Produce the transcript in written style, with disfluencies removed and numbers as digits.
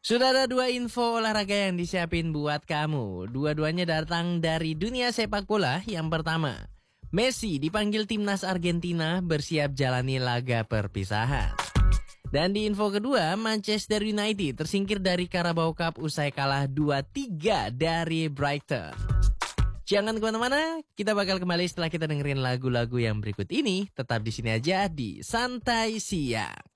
Sudah ada dua info olahraga yang disiapin buat kamu. Dua-duanya datang dari dunia sepak bola. Yang pertama, Messi dipanggil timnas Argentina bersiap jalani laga perpisahan. Dan di info kedua, Manchester United tersingkir dari Carabao Cup usai kalah 2-3 dari Brighton. Jangan kemana-mana, kita bakal kembali setelah kita dengerin lagu-lagu yang berikut ini. Tetap di sini aja di Santai Siang.